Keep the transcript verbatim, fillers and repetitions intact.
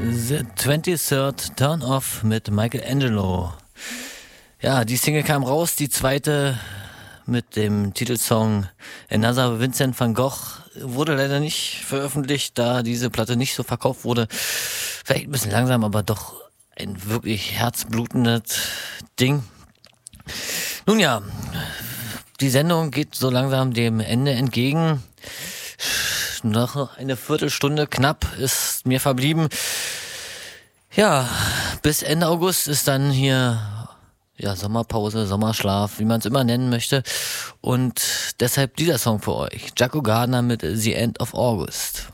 The twenty-third Turn Off mit Michelangelo. Ja, die Single kam raus, die zweite mit dem Titelsong Another Vincent van Gogh wurde leider nicht veröffentlicht, da diese Platte nicht so verkauft wurde. Vielleicht ein bisschen langsam, aber doch ein wirklich herzblutendes Ding. Nun ja, die Sendung geht so langsam dem Ende entgegen. Noch eine Viertelstunde knapp ist mir verblieben. Ja, bis Ende August ist dann hier ja Sommerpause, Sommerschlaf, wie man es immer nennen möchte. Und deshalb dieser Song für euch. Jaco Gardner mit The End of August.